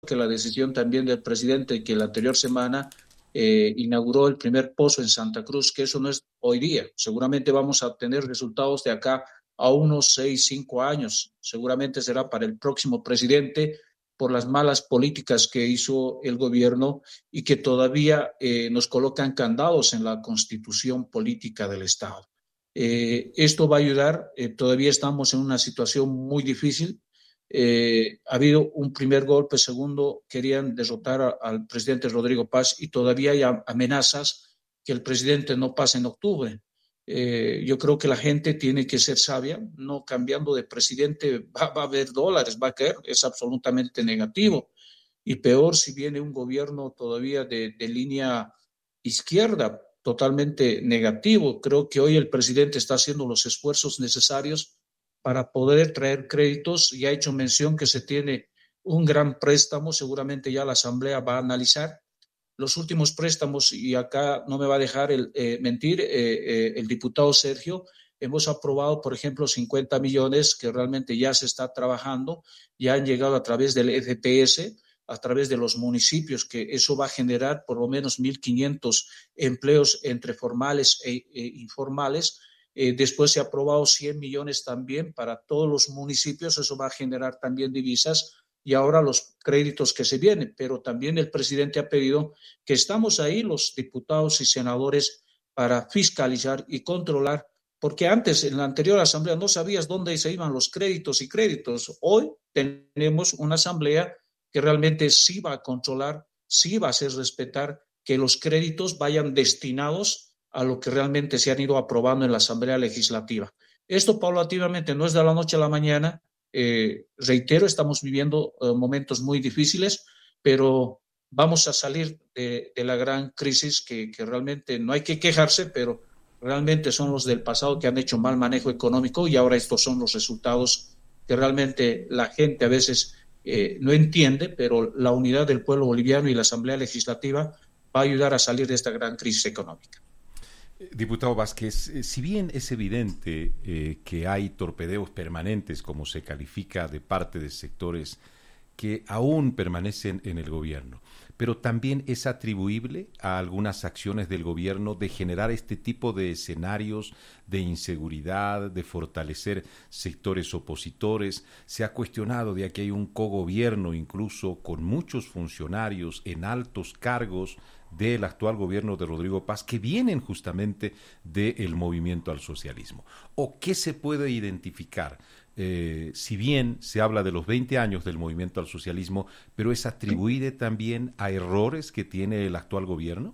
que la decisión también del presidente que la anterior semana inauguró el primer pozo en Santa Cruz, que eso no es hoy día. Seguramente vamos a obtener resultados de acá a unos 6, 5 años. Seguramente será para el próximo presidente por las malas políticas que hizo el gobierno y que todavía nos colocan candados en la constitución política del Estado. Esto va a ayudar, todavía estamos en una situación muy difícil. Ha habido un primer golpe, segundo, querían derrotar al presidente Rodrigo Paz y todavía hay amenazas que el presidente no pase en octubre. Yo creo que la gente tiene que ser sabia, no cambiando de presidente va a haber dólares, va a caer, es absolutamente negativo. Y peor si viene un gobierno todavía de línea izquierda, totalmente negativo. Creo que hoy el presidente está haciendo los esfuerzos necesarios para poder traer créditos. Ya ha hecho mención que se tiene un gran préstamo, seguramente ya la Asamblea va a analizar los últimos préstamos, y acá no me va a dejar mentir el diputado Sergio. Hemos aprobado, por ejemplo, 50 millones que realmente ya se está trabajando, ya han llegado a través del FPS, a través de los municipios, que eso va a generar por lo menos 1.500 empleos entre formales e informales. Después se ha aprobado 100 millones también para todos los municipios, eso va a generar también divisas y ahora los créditos que se vienen, pero también el presidente ha pedido que estamos ahí los diputados y senadores para fiscalizar y controlar, porque antes en la anterior asamblea no sabías dónde se iban los créditos y créditos. Hoy tenemos una asamblea que realmente sí va a controlar, sí va a hacer respetar que los créditos vayan destinados a lo que realmente se han ido aprobando en la Asamblea Legislativa. Esto paulatinamente no es de la noche a la mañana. Reitero, estamos viviendo momentos muy difíciles, pero vamos a salir de la gran crisis que realmente no hay que quejarse, pero realmente son los del pasado que han hecho mal manejo económico y ahora estos son los resultados que realmente la gente a veces no entiende, pero la unidad del pueblo boliviano y la Asamblea Legislativa va a ayudar a salir de esta gran crisis económica. Diputado Vázquez, si bien es evidente que hay torpedeos permanentes, como se califica de parte de sectores que aún permanecen en el gobierno, pero también es atribuible a algunas acciones del gobierno de generar este tipo de escenarios de inseguridad, de fortalecer sectores opositores. Se ha cuestionado de que hay un cogobierno incluso con muchos funcionarios en altos cargos del actual gobierno de Rodrigo Paz que vienen justamente del movimiento al socialismo. ¿O qué se puede identificar? Si bien se habla de los 20 años del movimiento al socialismo, pero es atribuido también a errores que tiene el actual gobierno.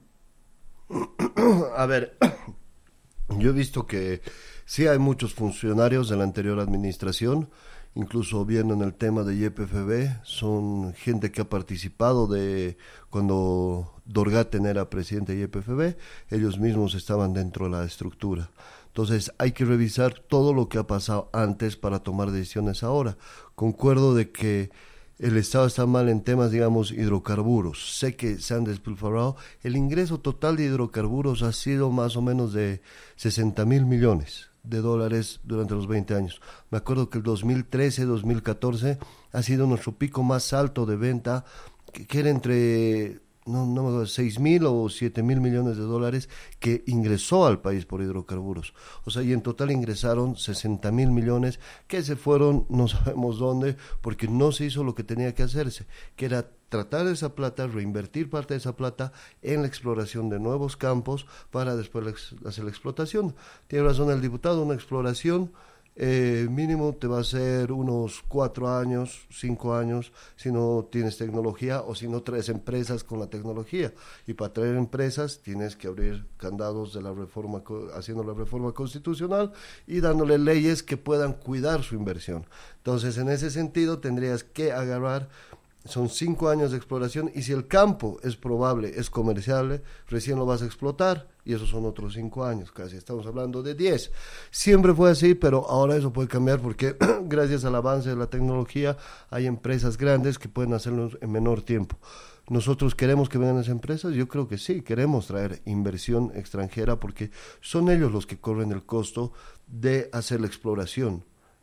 A ver, yo he visto que sí hay muchos funcionarios de la anterior administración, incluso viendo en el tema de YPFB, son gente que ha participado de cuando Dorgaten era presidente de YPFB, ellos mismos estaban dentro de la estructura. Entonces hay que revisar todo lo que ha pasado antes para tomar decisiones ahora. Concuerdo de que el Estado está mal en temas, digamos, hidrocarburos. Sé que se han despilfarrado. El ingreso total de hidrocarburos ha sido más o menos de 60.000 millones de dólares durante los 20 años. Me acuerdo que el 2013, 2014 ha sido nuestro pico más alto de venta, que era entre no me acuerdo, 6.000 o 7.000 millones de dólares que ingresó al país por hidrocarburos. O sea, y en total ingresaron 60.000 millones que se fueron, no sabemos dónde, porque no se hizo lo que tenía que hacerse, que era tratar esa plata, reinvertir parte de esa plata en la exploración de nuevos campos para después hacer la explotación. Tiene razón el diputado, una exploración mínimo te va a ser unos 4 años, 5 años, si no tienes tecnología o si no traes empresas con la tecnología. Y para traer empresas tienes que abrir candados de la reforma, haciendo la reforma constitucional y dándole leyes que puedan cuidar su inversión. Entonces, en ese sentido, tendrías que agarrar. Son 5 años de exploración y si el campo es probable, es comerciable, recién lo vas a explotar y esos son otros 5 años, casi estamos hablando de 10. Siempre fue así, pero ahora eso puede cambiar porque gracias al avance de la tecnología hay empresas grandes que pueden hacerlo en menor tiempo. ¿Nosotros queremos que vengan las empresas? Yo creo que sí, queremos traer inversión extranjera porque son ellos los que corren el costo de hacer la exploración.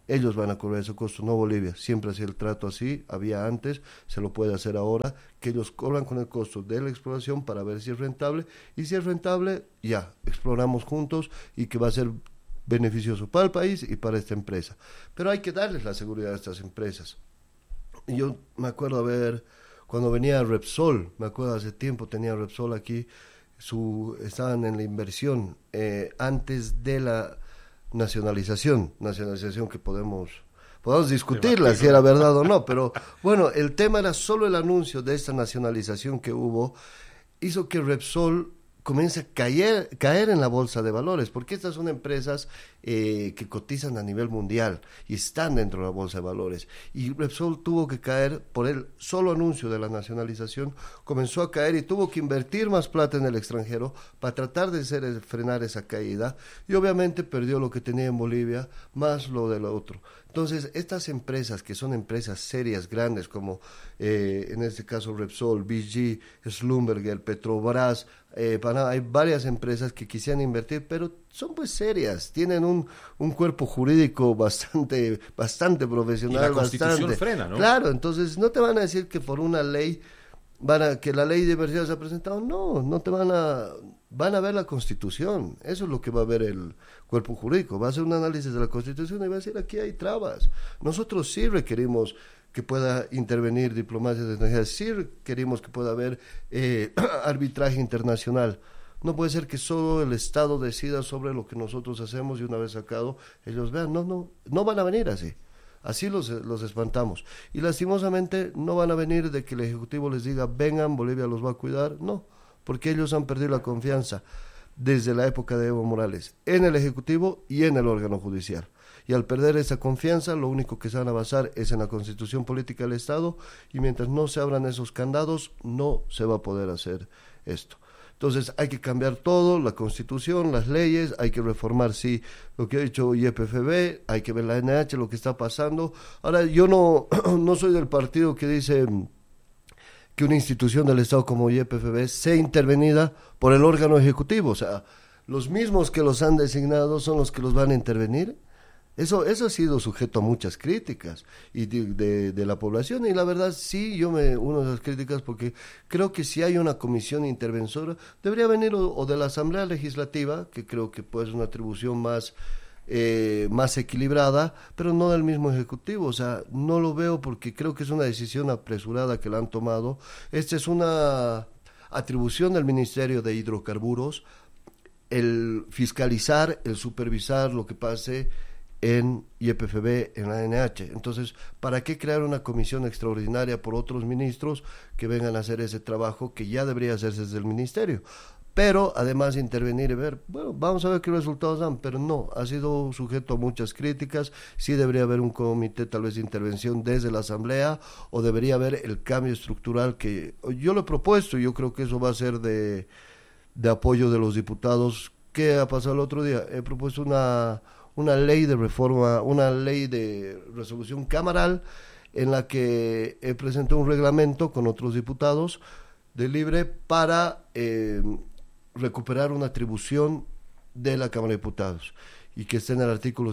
ellos van a cobrar ese costo, no Bolivia. Siempre hacía el trato así, había antes, se lo puede hacer ahora, que ellos cobran con el costo de la exploración para ver si es rentable, y si es rentable, ya, exploramos juntos y que va a ser beneficioso para el país y para esta empresa. Pero hay que darles la seguridad a estas empresas. Y yo me acuerdo cuando venía Repsol, me acuerdo hace tiempo tenía Repsol aquí, estaban en la inversión antes de la nacionalización que podemos discutirla si era verdad o no, pero bueno, el tema era solo el anuncio de esta nacionalización que hubo, hizo que Repsol comienza a caer en la bolsa de valores, porque estas son empresas que cotizan a nivel mundial y están dentro de la bolsa de valores. Y Repsol tuvo que caer por el solo anuncio de la nacionalización, comenzó a caer y tuvo que invertir más plata en el extranjero para tratar de frenar esa caída, y obviamente perdió lo que tenía en Bolivia, más lo del otro. Entonces, estas empresas que son empresas serias, grandes, como en este caso Repsol, BG, Schlumberger, Petrobras, hay varias empresas que quisieran invertir, pero son pues serias, tienen un cuerpo jurídico bastante profesional. Y la Constitución frena, ¿no? Claro, entonces no te van a decir que por una ley que la ley de inversión se ha presentado, no te van a ver la Constitución, eso es lo que va a ver el cuerpo jurídico, va a hacer un análisis de la Constitución y va a decir aquí hay trabas. Nosotros sí requerimos que pueda intervenir diplomacia de extranjeras, sí requerimos que pueda haber arbitraje internacional. No puede ser que solo el Estado decida sobre lo que nosotros hacemos y una vez sacado ellos vean, no van a venir así. Así los espantamos. Y lastimosamente no van a venir de que el Ejecutivo les diga, vengan, Bolivia los va a cuidar. No, porque ellos han perdido la confianza desde la época de Evo Morales en el Ejecutivo y en el órgano judicial. Y al perder esa confianza, lo único que se van a basar es en la Constitución Política del Estado, y mientras no se abran esos candados, no se va a poder hacer esto. Entonces hay que cambiar todo, la Constitución, las leyes, hay que reformar, sí, lo que ha dicho YPFB, hay que ver la NH, lo que está pasando. Ahora, yo no soy del partido que dice que una institución del Estado como YPFB sea intervenida por el órgano ejecutivo. O sea, los mismos que los han designado son los que los van a intervenir. Eso ha sido sujeto a muchas críticas y de la población, y la verdad sí, yo me uno a esas críticas porque creo que si hay una comisión interventora debería venir o de la Asamblea Legislativa, que creo que puede ser una atribución más equilibrada, pero no del mismo Ejecutivo. O sea, no lo veo porque creo que es una decisión apresurada que la han tomado. Esta es una atribución del Ministerio de Hidrocarburos, el fiscalizar, el supervisar lo que pase en YPFB, en la NH. Entonces, ¿para qué crear una comisión extraordinaria por otros ministros que vengan a hacer ese trabajo que ya debería hacerse desde el ministerio? Pero además intervenir y ver, bueno, vamos a ver qué resultados dan, pero no, ha sido sujeto a muchas críticas. Sí debería haber un comité tal vez de intervención desde la Asamblea, o debería haber el cambio estructural que yo lo he propuesto, y yo creo que eso va a ser de apoyo de los diputados. ¿Qué ha pasado el otro día? He propuesto una ley de reforma, una ley de resolución camaral en la que presentó un reglamento con otros diputados de Libre para recuperar una atribución de la Cámara de Diputados, y que está en el artículo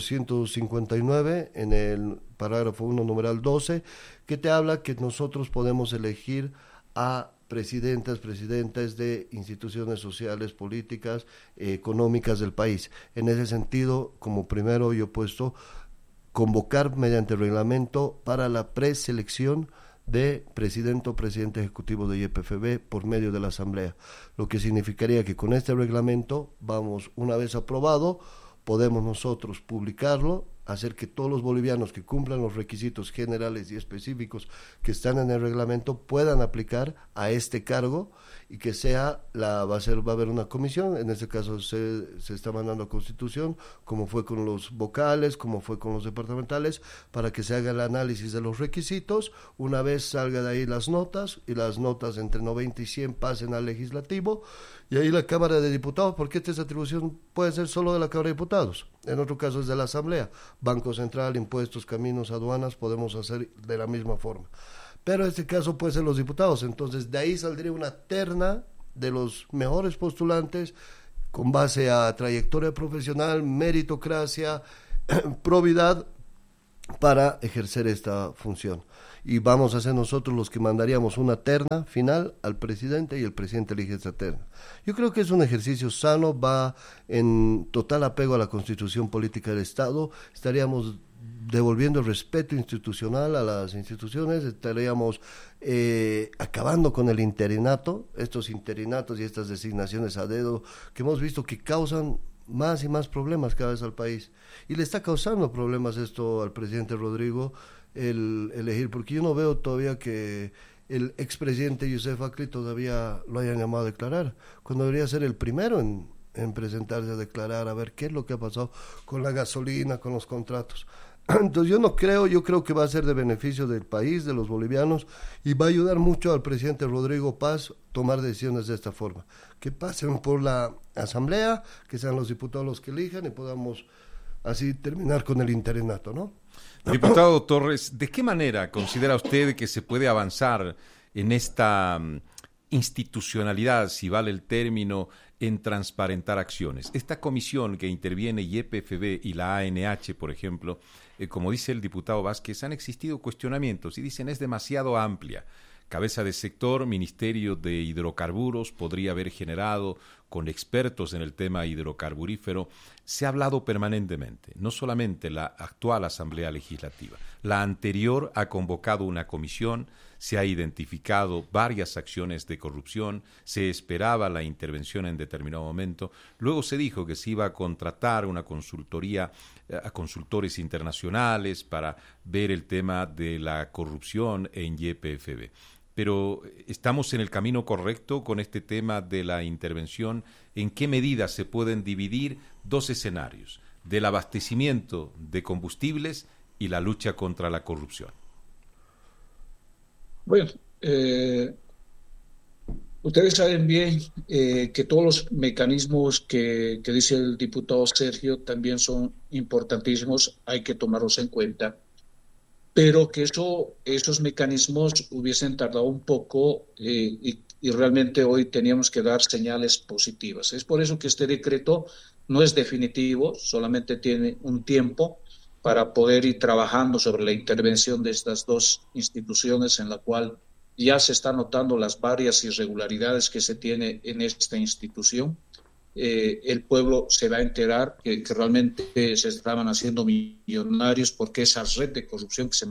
159, en el parágrafo 1, numeral 12, que te habla que nosotros podemos elegir a presidentes de instituciones sociales, políticas, económicas del país. En ese sentido, como primero yo he puesto, convocar mediante reglamento para la preselección de presidente o presidente ejecutivo de YPFB por medio de la Asamblea, lo que significaría que con este reglamento vamos, una vez aprobado, podemos nosotros publicarlo, hacer que todos los bolivianos que cumplan los requisitos generales y específicos que están en el reglamento puedan aplicar a este cargo, y que va a haber una comisión. En este caso se está mandando a Constitución, como fue con los vocales, como fue con los departamentales, para que se haga el análisis de los requisitos. Una vez salga de ahí las notas, y las notas entre 90 y 100 pasen al legislativo, y ahí la Cámara de Diputados, porque esta atribución puede ser solo de la Cámara de Diputados, en otro caso es de la Asamblea. Banco Central, impuestos, caminos, aduanas, podemos hacer de la misma forma. Pero en este caso puede ser los diputados. Entonces de ahí saldría una terna de los mejores postulantes con base a trayectoria profesional, meritocracia, probidad, para ejercer esta función. Y vamos a ser nosotros los que mandaríamos una terna final al presidente y el presidente elige esa terna. Yo creo que es un ejercicio sano, va en total apego a la Constitución Política del Estado, estaríamos devolviendo el respeto institucional a las instituciones, estaríamos acabando con el interinato, estos interinatos y estas designaciones a dedo que hemos visto que causan más y más problemas cada vez al país. Y le está causando problemas esto al presidente Rodrigo, el elegir, porque yo no veo todavía que el expresidente Youssef Akli todavía lo hayan llamado a declarar, cuando debería ser el primero en presentarse a declarar, a ver qué es lo que ha pasado con la gasolina, con los contratos. Entonces yo creo que va a ser de beneficio del país, de los bolivianos, y va a ayudar mucho al presidente Rodrigo Paz tomar decisiones de esta forma. Que pasen por la asamblea, que sean los diputados los que elijan y podamos así terminar con el interinato, ¿no? Diputado Torres, ¿de qué manera considera usted que se puede avanzar en esta institucionalidad, si vale el término, en transparentar acciones? Esta comisión que interviene YPFB y la ANH, por ejemplo, como dice el diputado Vázquez, han existido cuestionamientos y dicen es demasiado amplia. Cabeza de sector, Ministerio de Hidrocarburos, podría haber generado con expertos en el tema hidrocarburífero. Se ha hablado permanentemente, no solamente la actual Asamblea Legislativa. La anterior ha convocado una comisión, se ha identificado varias acciones de corrupción, se esperaba la intervención en determinado momento. Luego se dijo que se iba a contratar una consultoría a consultores internacionales para ver el tema de la corrupción en YPFB. Pero ¿estamos en el camino correcto con este tema de la intervención? ¿En qué medida se pueden dividir dos escenarios, del abastecimiento de combustibles y la lucha contra la corrupción? Bueno, ustedes saben bien que todos los mecanismos que dice el diputado Sergio también son importantísimos, hay que tomarlos en cuenta, pero que esos mecanismos hubiesen tardado un poco y realmente hoy teníamos que dar señales positivas. Es por eso que este decreto no es definitivo, solamente tiene un tiempo para poder ir trabajando sobre la intervención de estas dos instituciones en la cual ya se están notando las varias irregularidades que se tiene en esta institución. El pueblo se va a enterar que realmente se estaban haciendo millonarios porque esa red de corrupción que se...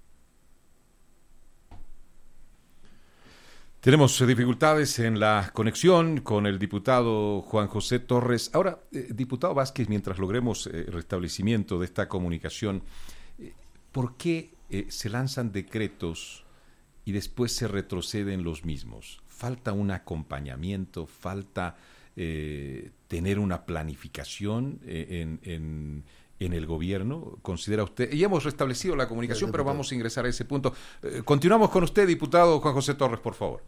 Tenemos dificultades en la conexión con el diputado Juan José Torres. Ahora, diputado Vázquez, mientras logremos el restablecimiento de esta comunicación, ¿por qué se lanzan decretos y después se retroceden los mismos? ¿Falta un acompañamiento? ¿Falta tener una planificación en el gobierno? ¿Considera usted? Y hemos restablecido la comunicación, pero vamos a ingresar a ese punto. Continuamos con usted, diputado Juan José Torres, por favor.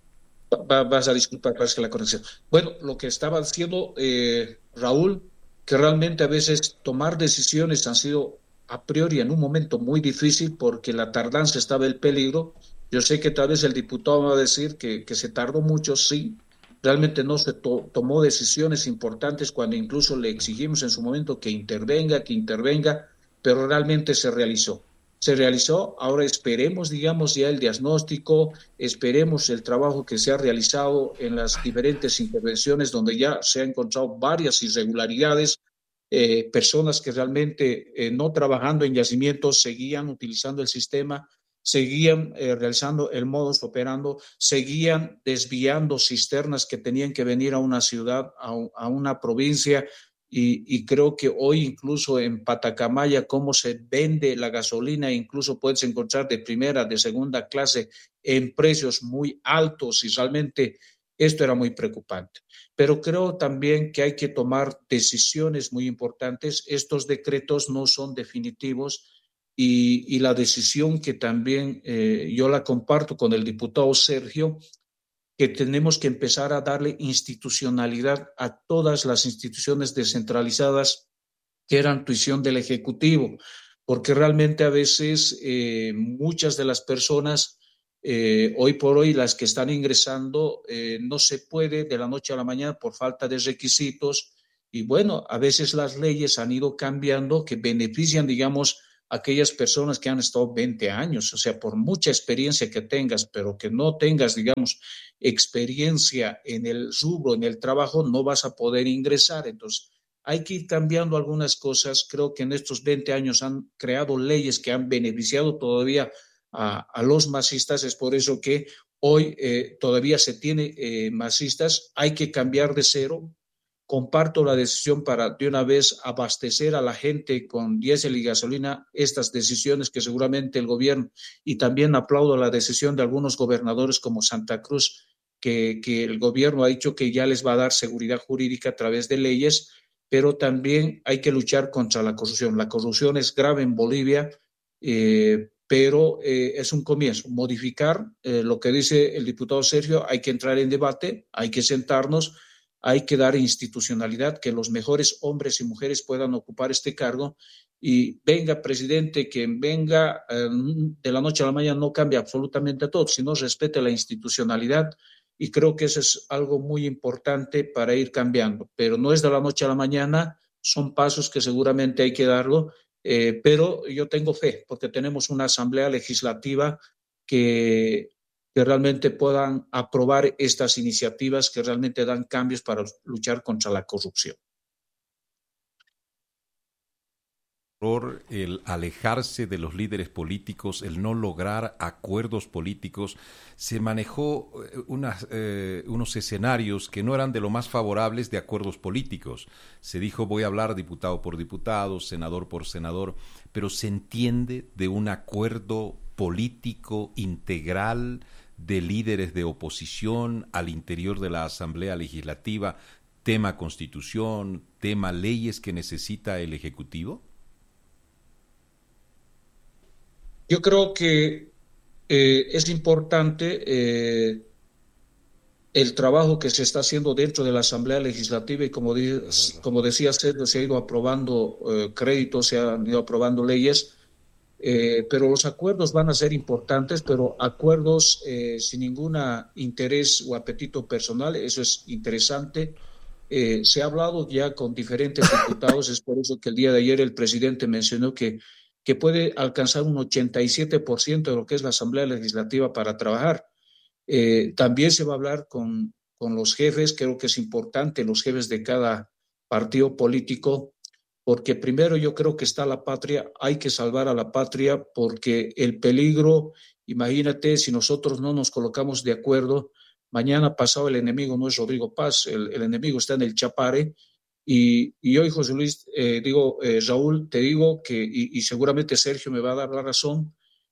Vas a disculpar, parece que la conexión. Bueno, lo que estaba diciendo Raúl, que realmente a veces tomar decisiones han sido a priori en un momento muy difícil porque la tardanza estaba el peligro. Yo sé que tal vez el diputado va a decir que se tardó mucho, sí. Realmente no se tomó decisiones importantes cuando incluso le exigimos en su momento que intervenga, pero realmente se realizó. Se realizó, ahora esperemos, digamos, ya el diagnóstico, esperemos el trabajo que se ha realizado en las diferentes intervenciones donde ya se han encontrado varias irregularidades, personas que realmente no trabajando en yacimientos seguían utilizando el sistema, seguían realizando el modus operandi, seguían desviando cisternas que tenían que venir a una ciudad, a una provincia, y creo que hoy incluso en Patacamaya, cómo se vende la gasolina, incluso puedes encontrar de primera, de segunda clase en precios muy altos, y realmente esto era muy preocupante. Pero creo también que hay que tomar decisiones muy importantes. Estos decretos no son definitivos, y la decisión que también yo la comparto con el diputado Sergio, que tenemos que empezar a darle institucionalidad a todas las instituciones descentralizadas que eran tuición del Ejecutivo, porque realmente a veces muchas de las personas, hoy por hoy, las que están ingresando, no se puede de la noche a la mañana por falta de requisitos, y bueno, a veces las leyes han ido cambiando que benefician, digamos, aquellas personas que han estado 20 años, o sea, por mucha experiencia que tengas, pero que no tengas, digamos, experiencia en el rubro, en el trabajo, no vas a poder ingresar. Entonces, hay que ir cambiando algunas cosas. Creo que en estos 20 años han creado leyes que han beneficiado todavía a los masistas. Es por eso que hoy todavía se tiene masistas. Hay que cambiar de cero. Comparto la decisión para de una vez abastecer a la gente con diésel y gasolina, estas decisiones que seguramente el gobierno, y también aplaudo la decisión de algunos gobernadores como Santa Cruz, que el gobierno ha dicho que ya les va a dar seguridad jurídica a través de leyes, pero también hay que luchar contra la corrupción. La corrupción es grave en Bolivia, pero es un comienzo. Modificar lo que dice el diputado Sergio, hay que entrar en debate, hay que sentarnos, hay que dar institucionalidad, que los mejores hombres y mujeres puedan ocupar este cargo. Y venga, presidente, que venga de la noche a la mañana no cambia absolutamente todo, sino respete la institucionalidad. Y creo que eso es algo muy importante para ir cambiando. Pero no es de la noche a la mañana, son pasos que seguramente hay que darlo. Pero yo tengo fe, porque tenemos una asamblea legislativa que realmente puedan aprobar estas iniciativas que realmente dan cambios para luchar contra la corrupción. El alejarse de los líderes políticos, el no lograr acuerdos políticos, se manejó unos escenarios que no eran de lo más favorables de acuerdos políticos. Se dijo voy a hablar diputado por diputado, senador por senador, pero se entiende de un acuerdo político integral de líderes de oposición al interior de la Asamblea Legislativa, tema Constitución, tema leyes que necesita el Ejecutivo? Yo creo que es importante el trabajo que se está haciendo dentro de la Asamblea Legislativa y como decía Sergio, se ha ido aprobando créditos, se han ido aprobando leyes, pero los acuerdos van a ser importantes, pero acuerdos sin ningún interés o apetito personal. Eso es interesante. Se ha hablado ya con diferentes diputados, es por eso que el día de ayer el presidente mencionó que puede alcanzar un 87% de lo que es la Asamblea Legislativa para trabajar. También se va a hablar con los jefes, creo que es importante, los jefes de cada partido político, porque primero yo creo que está la patria, hay que salvar a la patria, porque el peligro, imagínate, si nosotros no nos colocamos de acuerdo, mañana pasado el enemigo no es Rodrigo Paz, el enemigo está en el Chapare. Y hoy, José Luis, Raúl, te digo que, y seguramente Sergio me va a dar la razón,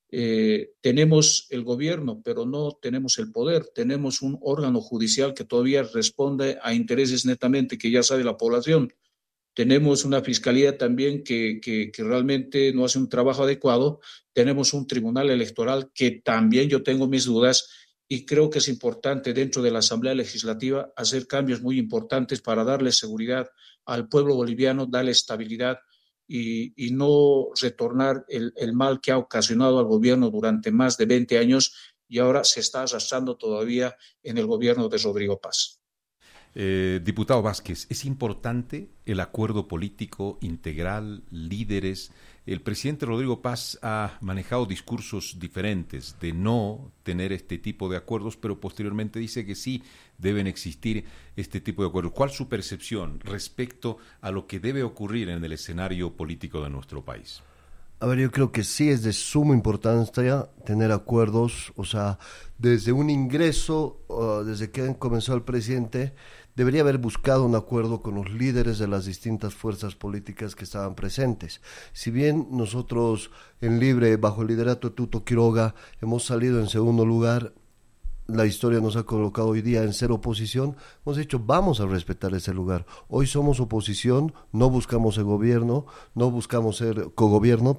tenemos el gobierno, pero no tenemos el poder. Tenemos un órgano judicial que todavía responde a intereses netamente que ya sabe la población. Tenemos una fiscalía también que realmente no hace un trabajo adecuado. Tenemos un tribunal electoral que también yo tengo mis dudas. Y creo que es importante dentro de la Asamblea Legislativa hacer cambios muy importantes para darle seguridad al pueblo boliviano, darle estabilidad y no retornar el mal que ha ocasionado al gobierno durante más de 20 años y ahora se está arrastrando todavía en el gobierno de Rodrigo Paz. Diputado Vázquez, es importante el acuerdo político integral, líderes. El presidente Rodrigo Paz ha manejado discursos diferentes de no tener este tipo de acuerdos, pero posteriormente dice que sí deben existir este tipo de acuerdos. ¿Cuál es su percepción respecto a lo que debe ocurrir en el escenario político de nuestro país? A ver, yo creo que sí es de suma importancia tener acuerdos, o sea, desde un ingreso, desde que comenzó el presidente, debería haber buscado un acuerdo con los líderes de las distintas fuerzas políticas que estaban presentes. Si bien nosotros en Libre, bajo el liderato de Tuto Quiroga, hemos salido en segundo lugar, la historia nos ha colocado hoy día en ser oposición, hemos dicho vamos a respetar ese lugar. Hoy somos oposición, no buscamos el gobierno, no buscamos ser cogobierno,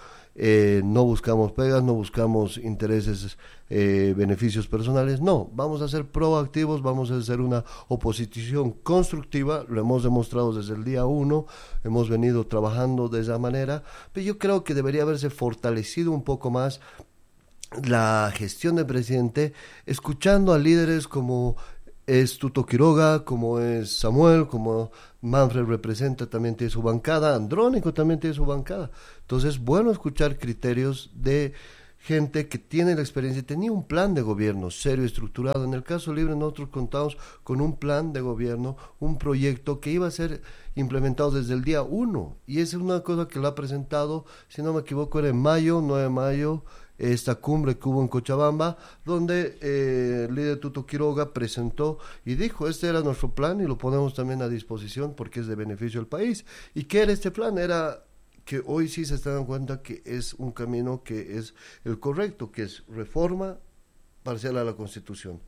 no buscamos pegas, no buscamos intereses, beneficios personales, no, vamos a ser proactivos, vamos a ser una oposición constructiva, lo hemos demostrado desde el día 1, hemos venido trabajando de esa manera, pero yo creo que debería haberse fortalecido un poco más la gestión del presidente, escuchando a líderes como es Tuto Quiroga, como es Samuel, como Manfred representa, también tiene su bancada, Andrónico también tiene su bancada. Entonces es bueno escuchar criterios de gente que tiene la experiencia y tenía un plan de gobierno serio, estructurado. En el caso Libre nosotros contamos con un plan de gobierno, un proyecto que iba a ser implementado desde el día 1, y esa es una cosa que lo ha presentado, si no me equivoco, era en mayo, 9 de mayo, esta cumbre que hubo en Cochabamba, donde el líder Tuto Quiroga presentó y dijo, este era nuestro plan y lo ponemos también a disposición porque es de beneficio al país. ¿Y qué era este plan? Era que hoy sí se están dando cuenta que es un camino que es el correcto, que es reforma parcial a la Constitución,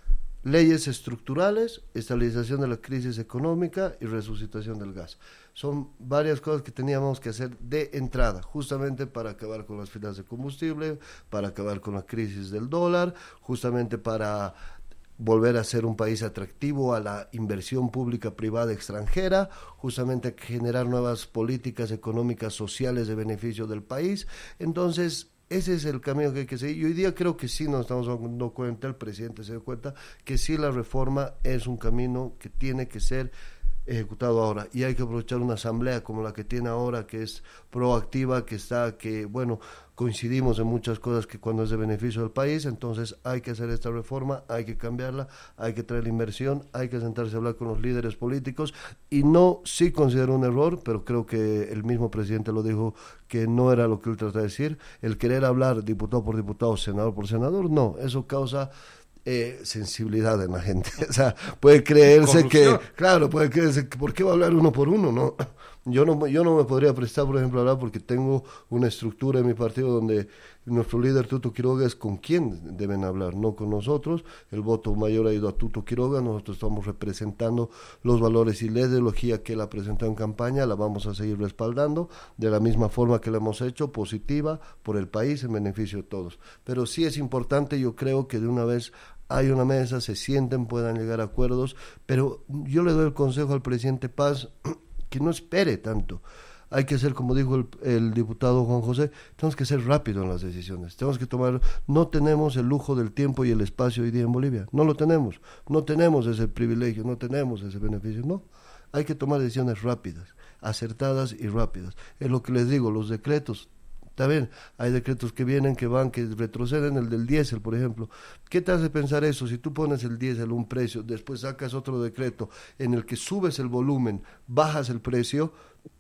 leyes estructurales, estabilización de la crisis económica y resucitación del gas. Son varias cosas que teníamos que hacer de entrada, justamente para acabar con las filas de combustible, para acabar con la crisis del dólar, justamente para volver a ser un país atractivo a la inversión pública privada extranjera, justamente generar nuevas políticas económicas sociales de beneficio del país. Entonces, ese es el camino que hay que seguir. Y hoy día creo que sí nos estamos dando cuenta, el presidente se dio cuenta, que sí la reforma es un camino que tiene que ser ejecutado ahora, y hay que aprovechar una asamblea como la que tiene ahora, que es proactiva, que bueno, coincidimos en muchas cosas que cuando es de beneficio del país, entonces hay que hacer esta reforma, hay que cambiarla, hay que traer la inversión, hay que sentarse a hablar con los líderes políticos, y no, sí considero un error, pero creo que el mismo presidente lo dijo, que no era lo que él trata de decir, el querer hablar diputado por diputado, senador por senador, no, eso causa sensibilidad en la gente. O sea, puede creerse que, claro, puede creerse que, ¿por qué va a hablar uno por uno? No, yo no me podría prestar, por ejemplo, a hablar, porque tengo una estructura en mi partido donde nuestro líder Tuto Quiroga es con quien deben hablar, no con nosotros. El voto mayor ha ido a Tuto Quiroga, nosotros estamos representando los valores y la ideología que él ha presentado en campaña, la vamos a seguir respaldando de la misma forma que la hemos hecho, positiva, por el país, en beneficio de todos. Pero sí es importante, yo creo que de una vez hay una mesa, se sienten, puedan llegar a acuerdos, pero yo le doy el consejo al presidente Paz que no espere tanto. Hay que ser, como dijo el diputado Juan José, tenemos que ser rápido en las decisiones, tenemos que tomar, no tenemos el lujo del tiempo y el espacio hoy día en Bolivia, no lo tenemos, no tenemos ese privilegio, no tenemos ese beneficio, no, hay que tomar decisiones rápidas, acertadas y rápidas. Es lo que les digo, los decretos, está bien, hay decretos que vienen, que van, que retroceden, el del diésel, por ejemplo. ¿Qué te hace pensar eso? Si tú pones el diésel un precio, después sacas otro decreto en el que subes el volumen, bajas el precio,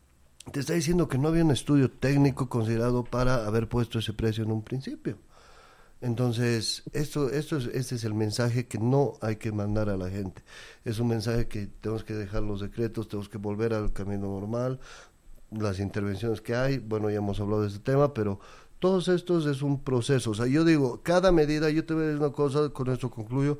te está diciendo que no había un estudio técnico considerado para haber puesto ese precio en un principio. Entonces, este es el mensaje que no hay que mandar a la gente. Es un mensaje que tenemos que dejar los decretos, tenemos que volver al camino normal, las intervenciones que hay, bueno, ya hemos hablado de este tema, pero todos estos es un proceso. O sea, yo digo, cada medida, yo te voy a decir una cosa, con esto concluyo,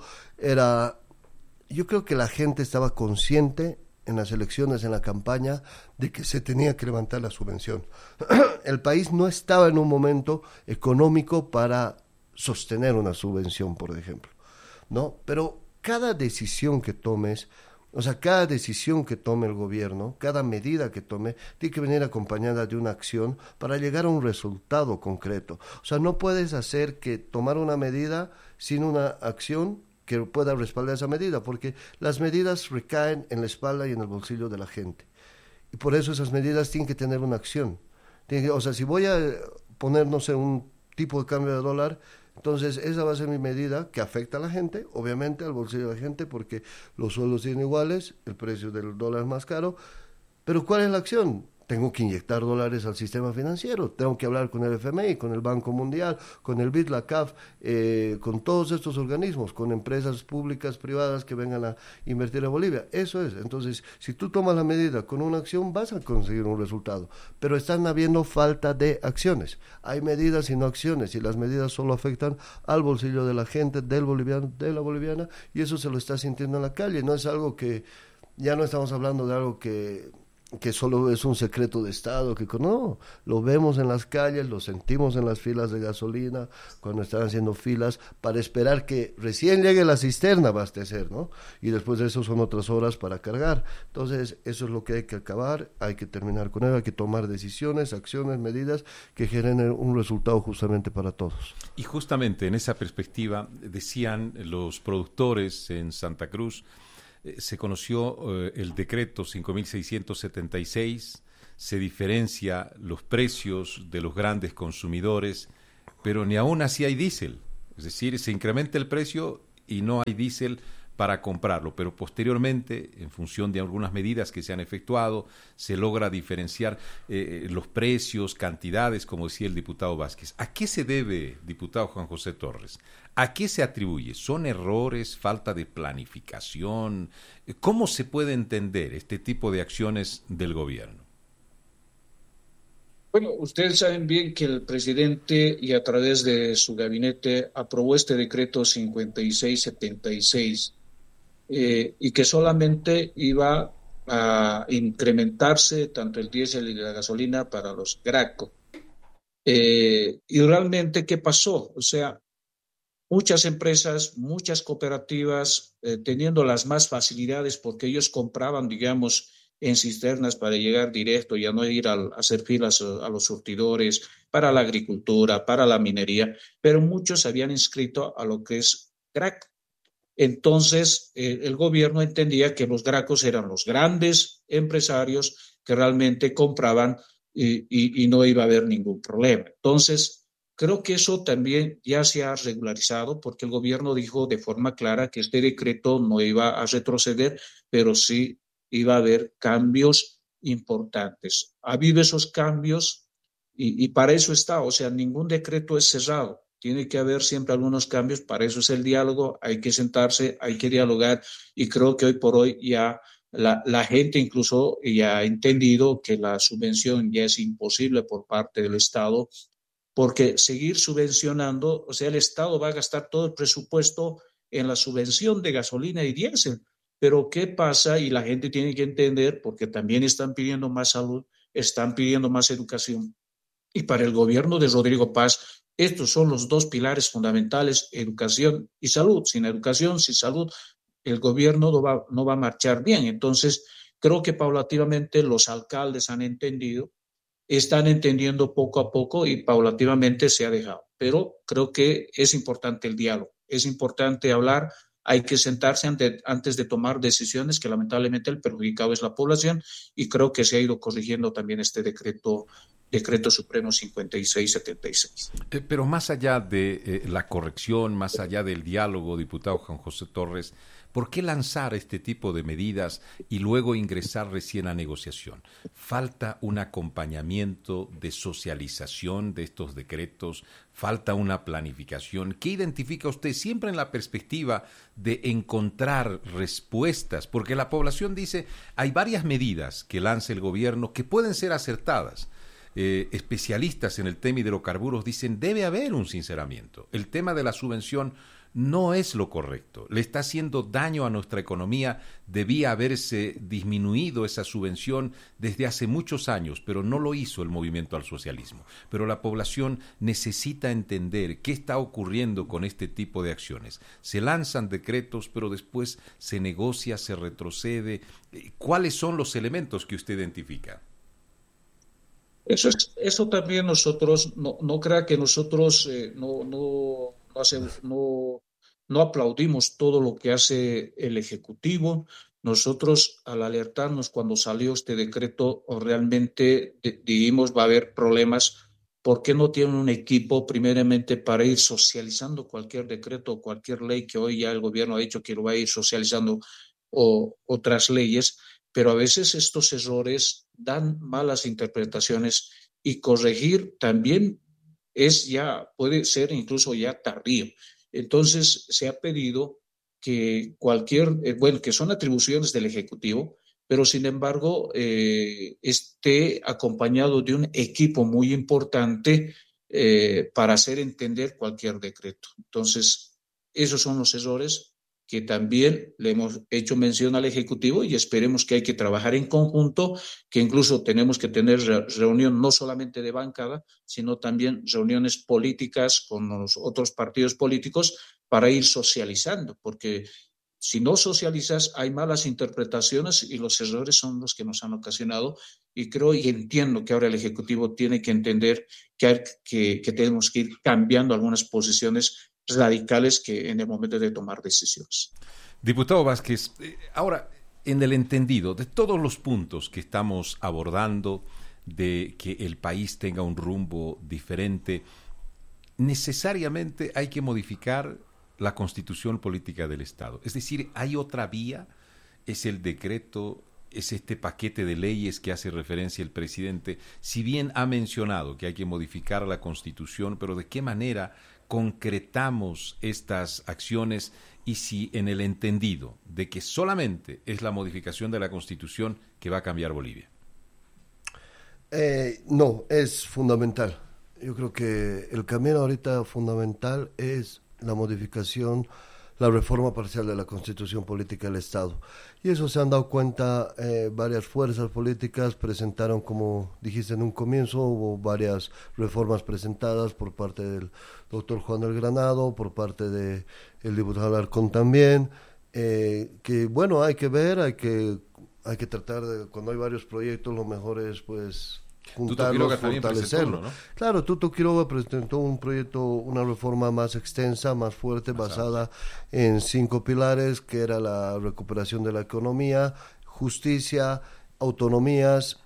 yo creo que la gente estaba consciente en las elecciones, en la campaña, de que se tenía que levantar la subvención. El país no estaba en un momento económico para sostener una subvención, por ejemplo, ¿no? Pero cada decisión que tomes, o sea, cada decisión que tome el gobierno, cada medida que tome, tiene que venir acompañada de una acción para llegar a un resultado concreto. O sea, no puedes hacer que tomar una medida sin una acción que pueda respaldar esa medida, porque las medidas recaen en la espalda y en el bolsillo de la gente. Y por eso esas medidas tienen que tener una acción. O sea, si voy a poner, no sé, un tipo de cambio de dólar, entonces esa va a ser mi medida que afecta a la gente, obviamente al bolsillo de la gente, porque los sueldos siguen iguales, el precio del dólar es más caro, pero ¿cuál es la acción? Tengo que inyectar dólares al sistema financiero, tengo que hablar con el FMI, con el Banco Mundial, con el BID, la CAF, con todos estos organismos, con empresas públicas, privadas que vengan a invertir en Bolivia. Eso es. Entonces, si tú tomas la medida con una acción, vas a conseguir un resultado. Pero están habiendo falta de acciones. Hay medidas y no acciones, y las medidas solo afectan al bolsillo de la gente, del boliviano, de la boliviana, y eso se lo está sintiendo en la calle. No es algo que, ya no estamos hablando de algo que que solo es un secreto de Estado, que no, lo vemos en las calles, lo sentimos en las filas de gasolina, cuando están haciendo filas, para esperar que recién llegue la cisterna a abastecer, ¿no? Y después de eso son otras horas para cargar. Entonces, eso es lo que hay que acabar, hay que terminar con ello, hay que tomar decisiones, acciones, medidas que generen un resultado justamente para todos. Y justamente en esa perspectiva, decían los productores en Santa Cruz, se conoció el decreto 5.676, se diferencia los precios de los grandes consumidores, pero ni aún así hay diésel. Es decir, se incrementa el precio y no hay diésel para comprarlo, pero posteriormente, en función de algunas medidas que se han efectuado, se logra diferenciar los precios, cantidades, como decía el diputado Vázquez. ¿A qué se debe, diputado Juan José Torres? ¿A qué se atribuye? ¿Son errores, falta de planificación? ¿Cómo se puede entender este tipo de acciones del gobierno? Bueno, ustedes saben bien que el presidente y a través de su gabinete aprobó este decreto 5676 y que solamente iba a incrementarse tanto el diésel y la gasolina para los Graco. Y realmente, ¿qué pasó? O sea, muchas empresas, muchas cooperativas, teniendo las más facilidades porque ellos compraban, digamos, en cisternas para llegar directo, ya no ir a hacer filas a los surtidores, para la agricultura, para la minería, pero muchos se habían inscrito a lo que es Graco. Entonces, el gobierno entendía que los Gracos eran los grandes empresarios que realmente compraban y no iba a haber ningún problema. Entonces, creo que eso también ya se ha regularizado porque el gobierno dijo de forma clara que este decreto no iba a retroceder, pero sí iba a haber cambios importantes. Ha habido esos cambios y para eso está, o sea, ningún decreto es cerrado. Tiene que haber siempre algunos cambios, para eso es el diálogo, hay que sentarse, hay que dialogar y creo que hoy por hoy ya la gente incluso ya ha entendido que la subvención ya es imposible por parte del Estado, porque seguir subvencionando, o sea, el Estado va a gastar todo el presupuesto en la subvención de gasolina y diésel. Pero ¿qué pasa? Y la gente tiene que entender, porque también están pidiendo más salud, están pidiendo más educación. Y para el gobierno de Rodrigo Paz, estos son los dos pilares fundamentales, educación y salud. Sin educación, sin salud, el gobierno no va a marchar bien. Entonces, creo que paulativamente los alcaldes han entendido, están entendiendo poco a poco y paulativamente se ha dejado. Pero creo que es importante el diálogo, es importante hablar, hay que sentarse antes de tomar decisiones que lamentablemente el perjudicado es la población y creo que se ha ido corrigiendo también este Decreto Supremo 5676. Pero más allá de la corrección, más allá del diálogo, diputado Juan José Torres, ¿por qué lanzar este tipo de medidas y luego ingresar recién a negociación? ¿Falta un acompañamiento de socialización de estos decretos? ¿Falta una planificación? ¿Qué identifica usted siempre en la perspectiva de encontrar respuestas? Porque la población dice, hay varias medidas que lanza el gobierno que pueden ser acertadas. Especialistas en el tema hidrocarburos dicen debe haber un sinceramiento. El tema de la subvención no es lo correcto, le está haciendo daño a nuestra economía, debía haberse disminuido esa subvención desde hace muchos años, pero no lo hizo el movimiento al socialismo. Pero la población necesita entender qué está ocurriendo con este tipo de acciones. Se lanzan decretos, pero después se negocia, se retrocede. ¿Cuáles son los elementos que usted identifica? Eso también nosotros, no crea que nosotros no aplaudimos todo lo que hace el Ejecutivo. Nosotros, al alertarnos cuando salió este decreto, realmente dijimos va a haber problemas. ¿Por qué no tienen un equipo primeramente para ir socializando cualquier decreto o cualquier ley que hoy ya el gobierno ha dicho que lo va a ir socializando o otras leyes? Pero a veces estos errores dan malas interpretaciones y corregir también puede ser incluso ya tardío. Entonces se ha pedido que que son atribuciones del Ejecutivo, pero sin embargo esté acompañado de un equipo muy importante para hacer entender cualquier decreto. Entonces, esos son los errores que también le hemos hecho mención al Ejecutivo y esperemos que hay que trabajar en conjunto, que incluso tenemos que tener reunión no solamente de bancada, sino también reuniones políticas con los otros partidos políticos para ir socializando, porque si no socializas hay malas interpretaciones y los errores son los que nos han ocasionado, y creo y entiendo que ahora el Ejecutivo tiene que entender que tenemos que ir cambiando algunas posiciones radicales que en el momento de tomar decisiones. Diputado Vázquez, ahora, en el entendido de todos los puntos que estamos abordando, de que el país tenga un rumbo diferente, necesariamente hay que modificar la Constitución Política del Estado. Es decir, ¿hay otra vía? ¿Es el decreto? ¿Es este paquete de leyes que hace referencia el presidente? Si bien ha mencionado que hay que modificar la Constitución, pero ¿de qué manera concretamos estas acciones? Y si en el entendido de que solamente es la modificación de la Constitución que va a cambiar Bolivia. No, es fundamental. Yo creo que el camino ahorita fundamental es la modificación, la reforma parcial de la Constitución Política del Estado. Y eso se han dado cuenta varias fuerzas políticas, presentaron, como dijiste en un comienzo, hubo varias reformas presentadas por parte del doctor Juan del Granado, por parte del diputado Alarcón también, que bueno, hay que ver, hay que tratar de, cuando hay varios proyectos, lo mejor es pues juntarlos, fortalecerlo, ¿no? Claro, Tuto Quiroga presentó un proyecto, una reforma más extensa, más fuerte, basada en 5 pilares, que era la recuperación de la economía, justicia, autonomías,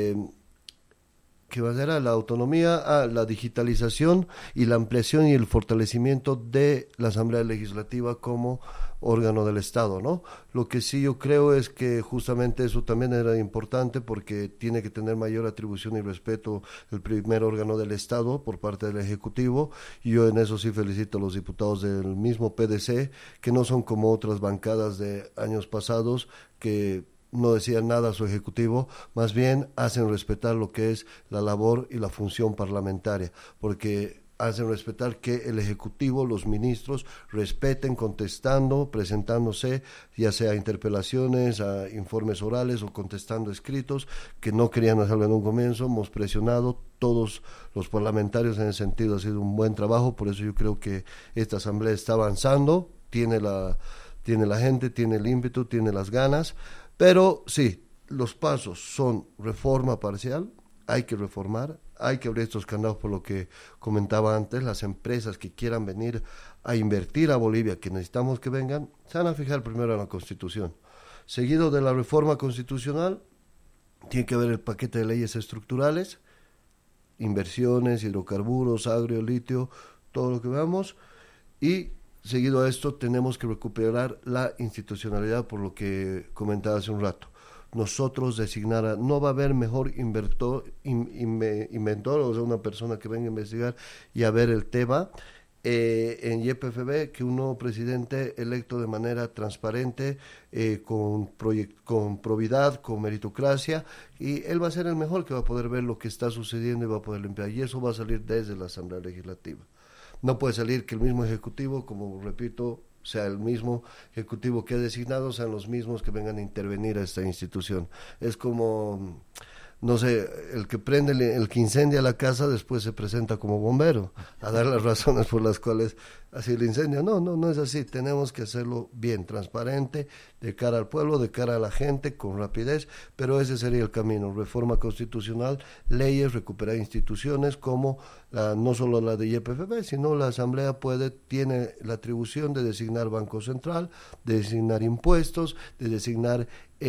que era la autonomía, la digitalización y la ampliación y el fortalecimiento de la Asamblea Legislativa como órgano del Estado, ¿no? Lo que sí yo creo es que justamente eso también era importante porque tiene que tener mayor atribución y respeto el primer órgano del Estado por parte del Ejecutivo, y yo en eso sí felicito a los diputados del mismo PDC, que no son como otras bancadas de años pasados que no decían nada a su ejecutivo, más bien hacen respetar lo que es la labor y la función parlamentaria, porque hacen respetar que el ejecutivo, los ministros, respeten contestando, presentándose, ya sea a interpelaciones, a informes orales o contestando escritos, que no querían hacerlo en un comienzo. Hemos presionado todos los parlamentarios en ese sentido, ha sido un buen trabajo, por eso yo creo que esta asamblea está avanzando, tiene la gente, tiene el ímpetu, tiene las ganas. Pero sí, los pasos son reforma parcial, hay que reformar, hay que abrir estos candados por lo que comentaba antes, las empresas que quieran venir a invertir a Bolivia, que necesitamos que vengan, se van a fijar primero en la Constitución. Seguido de la reforma constitucional, tiene que haber el paquete de leyes estructurales, inversiones, hidrocarburos, agrio, litio, todo lo que veamos, y seguido a esto tenemos que recuperar la institucionalidad, por lo que comentaba hace un rato. Nosotros designar, no va a haber mejor inventor, o sea, una persona que venga a investigar y a ver el tema en YPFB, que un nuevo presidente electo de manera transparente, con probidad, con meritocracia, y él va a ser el mejor que va a poder ver lo que está sucediendo y va a poder limpiar, y eso va a salir desde la Asamblea Legislativa. No puede salir que el mismo Ejecutivo, como repito, sea el mismo Ejecutivo que ha designado, sean los mismos que vengan a intervenir a esta institución. Es como, no sé, el que incendia la casa después se presenta como bombero a dar las razones por las cuales así el incendio. No es así. Tenemos que hacerlo bien, transparente, de cara al pueblo, de cara a la gente, con rapidez, pero ese sería el camino: reforma constitucional, leyes, recuperar instituciones como no solo la de YPFB, sino la Asamblea tiene la atribución de designar Banco Central, de designar impuestos, de designar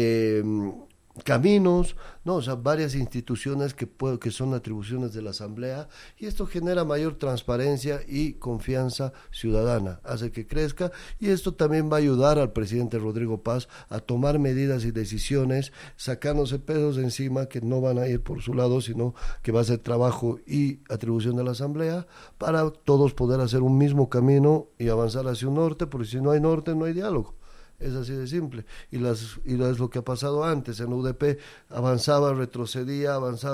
caminos, ¿no? O sea, varias instituciones que son atribuciones de la Asamblea, y esto genera mayor transparencia y confianza ciudadana, hace que crezca, y esto también va a ayudar al presidente Rodrigo Paz a tomar medidas y decisiones, sacándose pesos de encima que no van a ir por su lado, sino que va a ser trabajo y atribución de la Asamblea para todos poder hacer un mismo camino y avanzar hacia un norte, porque si no hay norte no hay diálogo. Es así de simple, y es lo que ha pasado antes. En la UDP avanzaba, retrocedía,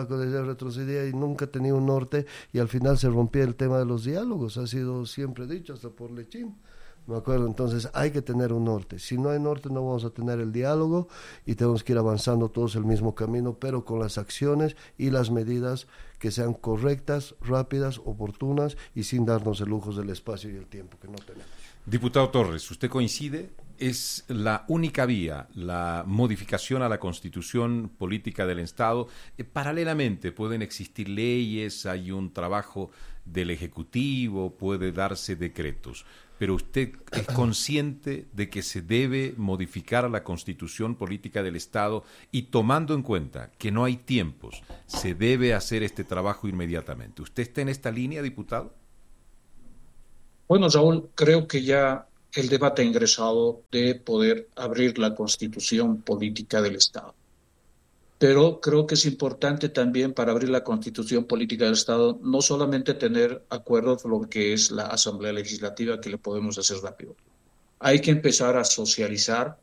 y nunca tenía un norte, y al final se rompía el tema de los diálogos. Ha sido siempre dicho, hasta por Lechín, ¿Me acuerdo? Entonces hay que tener un norte. Si no hay norte no vamos a tener el diálogo y tenemos que ir avanzando todos el mismo camino, pero con las acciones y las medidas que sean correctas, rápidas, oportunas y sin darnos el lujo del espacio y el tiempo que no tenemos. Diputado Torres, ¿usted coincide? ¿Es la única vía la modificación a la Constitución política del Estado? Paralelamente pueden existir leyes, hay un trabajo del Ejecutivo, puede darse decretos, pero usted es consciente de que se debe modificar a la Constitución política del Estado y tomando en cuenta que no hay tiempos, se debe hacer este trabajo inmediatamente. ¿Usted está en esta línea, diputado? Bueno, Raúl, creo que ya el debate ha ingresado de poder abrir la constitución política del Estado. Pero creo que es importante también para abrir la constitución política del Estado no solamente tener acuerdos con lo que es la Asamblea Legislativa, que le podemos hacer rápido. Hay que empezar a socializar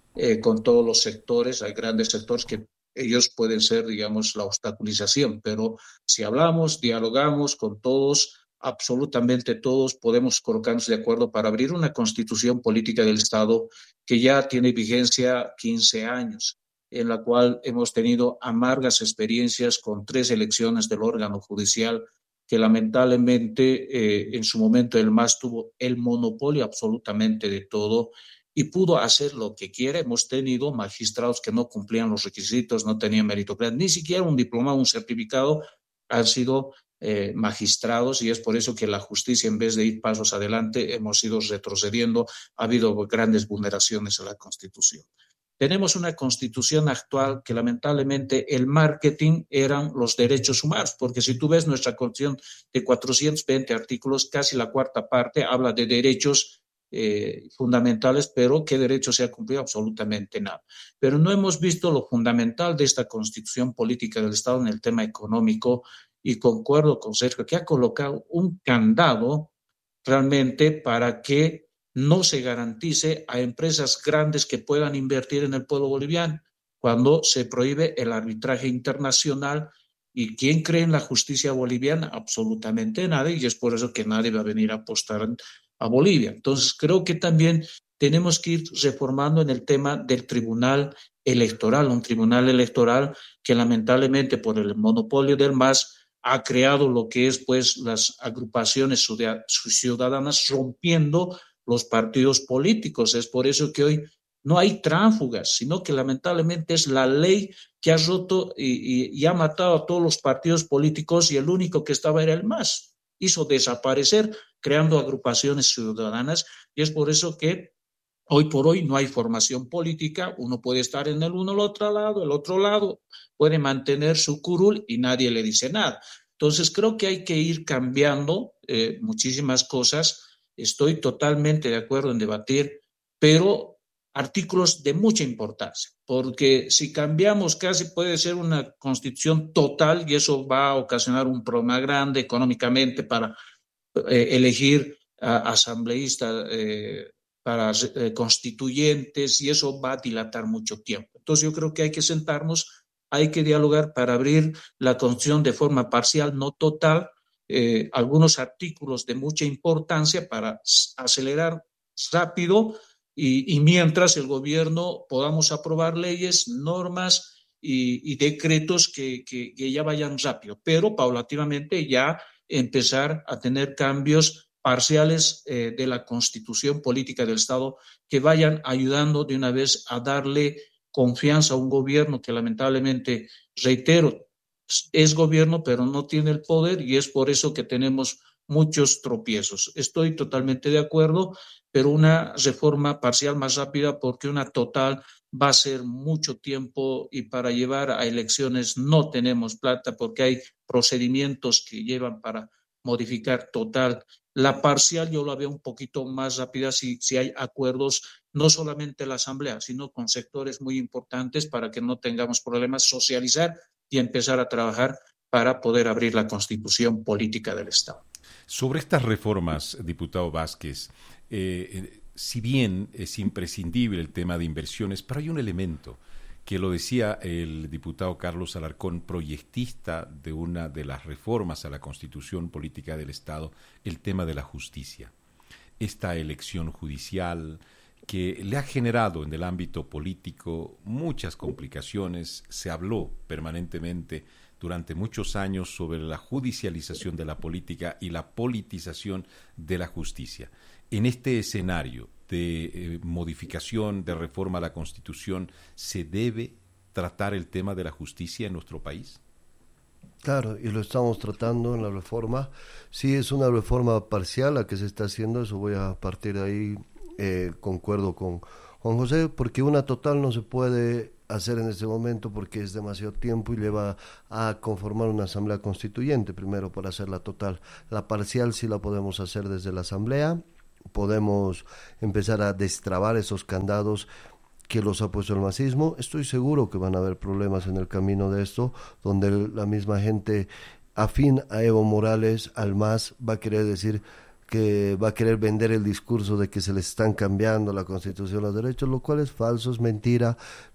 con todos los sectores. Hay grandes sectores que ellos pueden ser, digamos, la obstaculización, pero si hablamos, dialogamos con todos, absolutamente todos podemos colocarnos de acuerdo para abrir una constitución política del Estado que ya tiene vigencia 15 años, en la cual hemos tenido amargas experiencias con 3 elecciones del órgano judicial que lamentablemente en su momento el MAS tuvo el monopolio absolutamente de todo y pudo hacer lo que quiera. Hemos tenido magistrados que no cumplían los requisitos, no tenían meritocracia, ni siquiera un diplomado, un certificado, han sido magistrados, y es por eso que la justicia, en vez de ir pasos adelante, hemos ido retrocediendo. Ha habido grandes vulneraciones a la Constitución. Tenemos una Constitución actual que lamentablemente el marketing eran los derechos humanos, porque si tú ves nuestra Constitución de 420 artículos, casi la cuarta parte habla de derechos fundamentales, pero ¿qué derecho se ha cumplido? Absolutamente nada. Pero no hemos visto lo fundamental de esta Constitución política del Estado en el tema económico, y concuerdo con Sergio que ha colocado un candado realmente para que no se garantice a empresas grandes que puedan invertir en el pueblo boliviano cuando se prohíbe el arbitraje internacional. ¿Y quién cree en la justicia boliviana? Absolutamente nadie, y es por eso que nadie va a venir a apostar a Bolivia. Entonces creo que también tenemos que ir reformando en el tema del tribunal electoral, un tribunal electoral que lamentablemente por el monopolio del MAS ha creado lo que es pues las agrupaciones ciudadanas, rompiendo los partidos políticos. Es por eso que hoy no hay tránsfugas, sino que lamentablemente es la ley que ha roto y ha matado a todos los partidos políticos, y el único que estaba era el MAS. Hizo desaparecer creando agrupaciones ciudadanas, y es por eso que hoy por hoy no hay formación política. Uno puede estar en el uno, el otro lado puede mantener su curul y nadie le dice nada. Entonces creo que hay que ir cambiando muchísimas cosas. Estoy totalmente de acuerdo en debatir, pero artículos de mucha importancia, porque si cambiamos casi puede ser una constitución total y eso va a ocasionar un problema grande económicamente para elegir asambleístas, para constituyentes, y eso va a dilatar mucho tiempo. Entonces yo creo que hay que sentarnos, hay que dialogar para abrir la constitución de forma parcial, no total, algunos artículos de mucha importancia para acelerar rápido y mientras el gobierno podamos aprobar leyes, normas y decretos que ya vayan rápido, pero paulatinamente ya empezar a tener cambios parciales de la Constitución política del Estado que vayan ayudando de una vez a darle confianza a un gobierno que lamentablemente, reitero, es gobierno pero no tiene el poder, y es por eso que tenemos muchos tropiezos. Estoy totalmente de acuerdo, pero una reforma parcial más rápida, porque una total va a ser mucho tiempo y para llevar a elecciones no tenemos plata, porque hay procedimientos que llevan para modificar total. La parcial yo la veo un poquito más rápida si hay acuerdos, no solamente en la Asamblea, sino con sectores muy importantes para que no tengamos problemas, socializar y empezar a trabajar para poder abrir la Constitución política del Estado. Sobre estas reformas, diputado Vázquez, si bien es imprescindible el tema de inversiones, pero hay un elemento que lo decía el diputado Carlos Alarcón, proyectista de una de las reformas a la Constitución política del Estado, el tema de la justicia. esta elección judicial que le ha generado en el ámbito político muchas complicaciones. Se habló permanentemente durante muchos años sobre la judicialización de la política y la politización de la justicia. En este escenario de modificación, de reforma a la Constitución, ¿se debe tratar el tema de la justicia en nuestro país? Claro, y lo estamos tratando en la reforma. Sí, es una reforma parcial la que se está haciendo, eso voy a partir de ahí, concuerdo con Juan José, porque una total no se puede hacer en este momento porque es demasiado tiempo y lleva a conformar una asamblea constituyente primero para hacer la total. La parcial sí la podemos hacer desde la asamblea, podemos empezar a destrabar esos candados que los ha puesto el masismo. Estoy seguro que van a haber problemas en el camino de esto, donde la misma gente afín a Evo Morales, al MAS, va a querer decir que va a querer vender el discurso de que se les están cambiando la Constitución, los derechos, lo cual es falso, es mentira.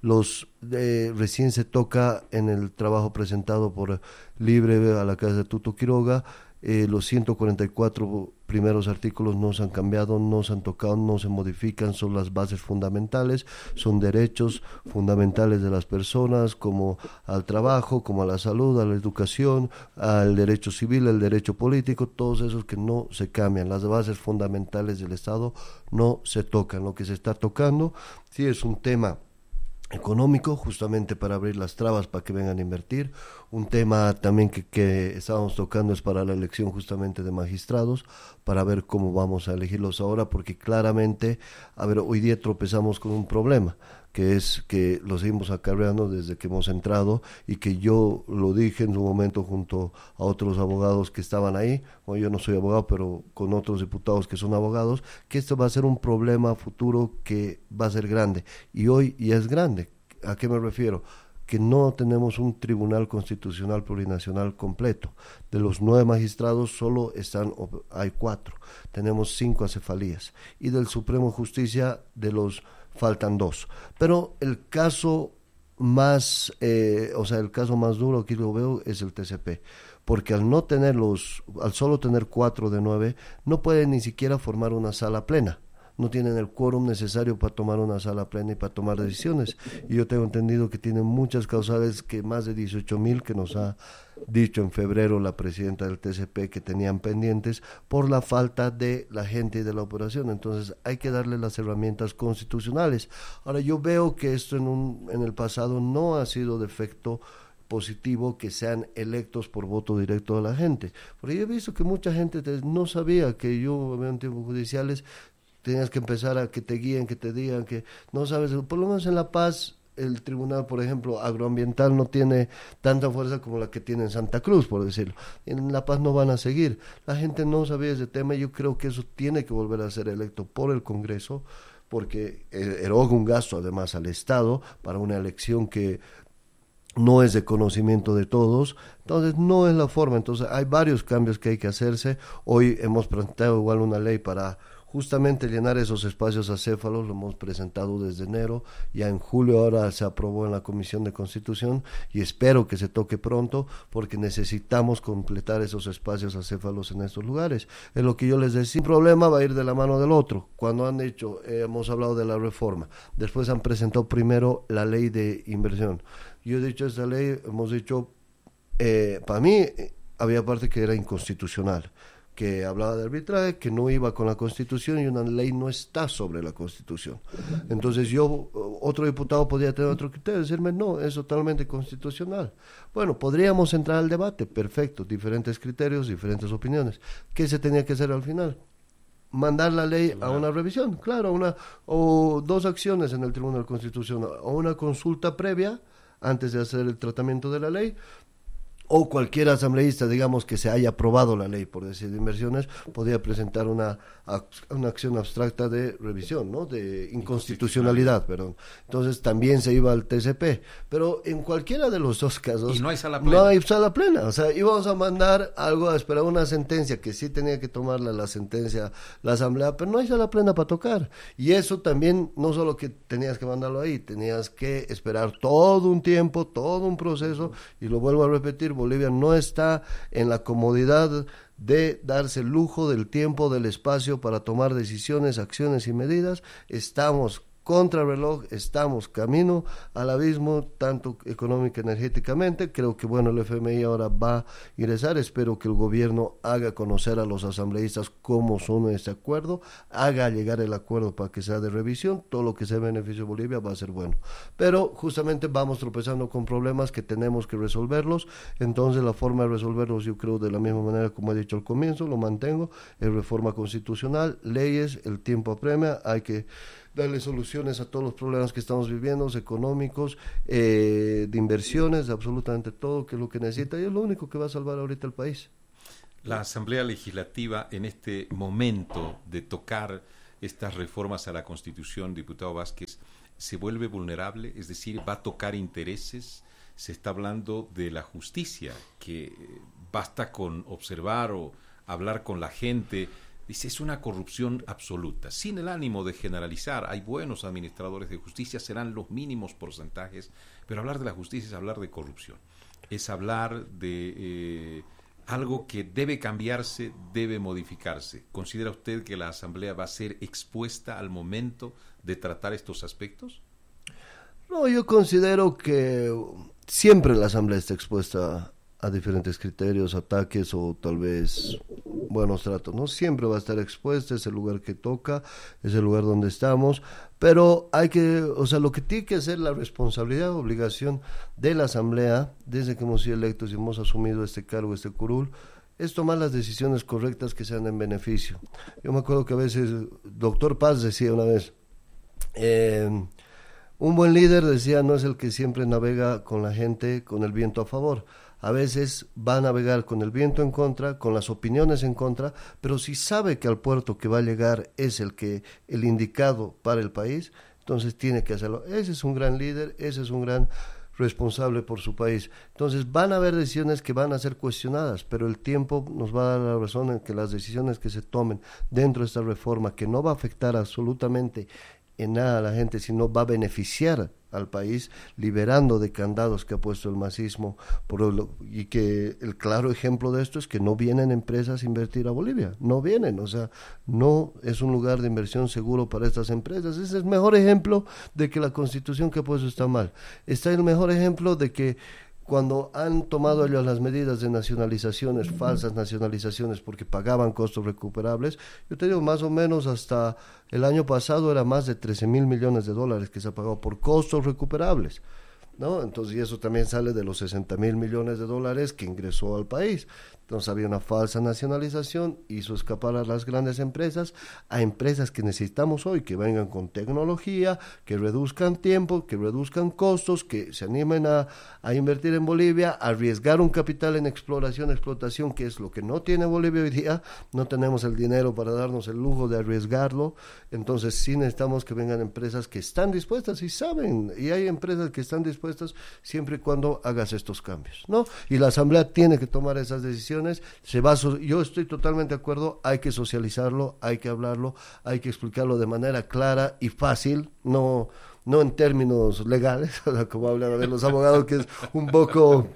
Recién se toca en el trabajo presentado por Libre a la casa de Tuto Quiroga, los 144 primeros artículos no se han cambiado, no se han tocado, no se modifican, son las bases fundamentales, son derechos fundamentales de las personas, como al trabajo, como a la salud, a la educación, al derecho civil, al derecho político, todos esos que no se cambian, las bases fundamentales del Estado no se tocan. Lo que se está tocando sí es un tema económico, justamente para abrir las trabas para que vengan a invertir. Un tema también que estábamos tocando es para la elección justamente de magistrados, para ver cómo vamos a elegirlos ahora, porque claramente, hoy día tropezamos con un problema, que es que lo seguimos acarreando desde que hemos entrado, y que yo lo dije en su momento junto a otros abogados que estaban ahí. Bueno, yo no soy abogado, pero con otros diputados que son abogados, que esto va a ser un problema futuro que va a ser grande, y hoy ya es grande. ¿A qué me refiero? Que no tenemos un tribunal constitucional plurinacional completo. De los 9 magistrados solo hay 4, tenemos 5 acefalías, y del Supremo de Justicia faltan 2. Pero el caso más, el caso más duro aquí lo veo es el TCP, porque al solo tener 4 de 9, no pueden ni siquiera formar una sala plena. No tienen el quórum necesario para tomar una sala plena y para tomar decisiones. Y yo tengo entendido que tienen muchas causales, que más de 18,000 que nos ha dicho en febrero la presidenta del TCP que tenían pendientes por la falta de la gente y de la operación. Entonces hay que darle las herramientas constitucionales. Ahora, yo veo que esto en el pasado no ha sido de efecto positivo, que sean electos por voto directo de la gente. Porque yo he visto que mucha gente no sabía que yo veo en tiempos judiciales tenías que empezar a que te guíen, que te digan que no sabes. Por lo menos en La Paz, el tribunal, por ejemplo, agroambiental no tiene tanta fuerza como la que tiene en Santa Cruz, por decirlo. En La Paz no van a seguir. La gente no sabía ese tema, y yo creo que eso tiene que volver a ser electo por el Congreso, porque eroga un gasto además al Estado para una elección que no es de conocimiento de todos. Entonces no es la forma. Entonces hay varios cambios que hay que hacerse. Hoy hemos presentado igual una ley para justamente llenar esos espacios acéfalos. Lo hemos presentado desde enero, ya en julio ahora se aprobó en la Comisión de Constitución, y espero que se toque pronto, porque necesitamos completar esos espacios acéfalos en estos lugares. Es lo que yo les decía, sin problema va a ir de la mano del otro. Cuando hemos hablado de la reforma, después han presentado primero la ley de inversión. Yo he dicho, esta ley, hemos dicho, para mí había parte que era inconstitucional, que hablaba de arbitraje, que no iba con la Constitución, y una ley no está sobre la Constitución. Entonces otro diputado podría tener otro criterio, decirme, no, es totalmente constitucional. Bueno, podríamos entrar al debate, perfecto, diferentes criterios, diferentes opiniones. ¿Qué se tenía que hacer al final? Mandar la ley a una revisión, claro, o 2 acciones en el Tribunal Constitucional, o una consulta previa antes de hacer el tratamiento de la ley, o cualquier asambleísta, digamos, que se haya aprobado la ley, por decir, de inversiones, podría presentar una acción abstracta de revisión, ¿no? De inconstitucionalidad, perdón. Entonces también se iba al TCP. Pero en cualquiera de los 2 casos... Y no hay sala plena. No hay sala plena. O sea, íbamos a mandar algo a esperar una sentencia, que sí tenía que tomarla la sentencia la asamblea, pero no hay sala plena para tocar. Y eso también, no solo que tenías que mandarlo ahí, tenías que esperar todo un tiempo, todo un proceso, y lo vuelvo a repetir, Bolivia no está en la comodidad de darse el lujo del tiempo, del espacio para tomar decisiones, acciones y medidas. Estamos contra el reloj, estamos camino al abismo, tanto económico energéticamente. Creo que bueno, el FMI ahora va a ingresar, espero que el gobierno haga conocer a los asambleístas cómo son este acuerdo, haga llegar el acuerdo para que sea de revisión, todo lo que sea beneficio de Bolivia va a ser bueno, pero justamente vamos tropezando con problemas que tenemos que resolverlos. Entonces la forma de resolverlos, yo creo, de la misma manera como he dicho al comienzo, lo mantengo, es reforma constitucional, leyes, el tiempo apremia, hay que darle soluciones a todos los problemas que estamos viviendo, económicos, de inversiones, de absolutamente todo, que es lo que necesita, y es lo único que va a salvar ahorita el país. La Asamblea Legislativa, en este momento de tocar estas reformas a la Constitución, diputado Vázquez, se vuelve vulnerable, es decir, va a tocar intereses. Se está hablando de la justicia, que basta con observar o hablar con la gente. Dice, es una corrupción absoluta, sin el ánimo de generalizar. Hay buenos administradores de justicia, serán los mínimos porcentajes, pero hablar de la justicia es hablar de corrupción, es hablar de algo que debe cambiarse, debe modificarse. ¿Considera usted que la Asamblea va a ser expuesta al momento de tratar estos aspectos? No, yo considero que siempre la Asamblea está expuesta a diferentes criterios, ataques o tal vez buenos tratos, ¿no? Siempre va a estar expuesta, es el lugar que toca, es el lugar donde estamos, pero hay que, o sea, lo que tiene que ser la responsabilidad, obligación de la Asamblea, desde que hemos sido electos y hemos asumido este cargo, este curul, es tomar las decisiones correctas que sean en beneficio. Yo me acuerdo que a veces, doctor Paz decía una vez, un buen líder, decía, no es el que siempre navega con la gente con el viento a favor. A veces va a navegar con el viento en contra, con las opiniones en contra, pero si sabe que al puerto que va a llegar es el indicado para el país, entonces tiene que hacerlo. Ese es un gran líder, ese es un gran responsable por su país. Entonces van a haber decisiones que van a ser cuestionadas, pero el tiempo nos va a dar la razón en que las decisiones que se tomen dentro de esta reforma, que no va a afectar absolutamente en nada a la gente, sino va a beneficiar al país, liberando de candados que ha puesto el masismo, y que el claro ejemplo de esto es que no vienen empresas a invertir a Bolivia, no vienen, o sea, no es un lugar de inversión seguro para estas empresas. Ese es el mejor ejemplo de que la Constitución que ha puesto está mal. Está el mejor ejemplo de que cuando han tomado ellos las medidas de nacionalizaciones, falsas nacionalizaciones, porque pagaban costos recuperables, yo te digo, más o menos hasta el año pasado era más de 13,000 millones de dólares que se ha pagado por costos recuperables, ¿no? Entonces, y eso también sale de los 60,000 millones de dólares que ingresó al país. Entonces había una falsa nacionalización, hizo escapar a las grandes empresas, a empresas que necesitamos hoy, que vengan con tecnología, que reduzcan tiempo, que reduzcan costos, que se animen a invertir en Bolivia, a arriesgar un capital en exploración, explotación, que es lo que no tiene Bolivia hoy día. No tenemos el dinero para darnos el lujo de arriesgarlo. Entonces sí necesitamos que vengan empresas que están dispuestas y saben, y hay empresas que están dispuestas siempre y cuando hagas estos cambios, ¿no? Y la Asamblea tiene que tomar esas decisiones. Yo estoy totalmente de acuerdo, hay que socializarlo, hay que hablarlo, hay que explicarlo de manera clara y fácil, no en términos legales, como hablan a ver los abogados, que es un poco